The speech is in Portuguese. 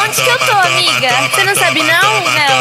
Onde que eu tô, amiga? Você não sabe não,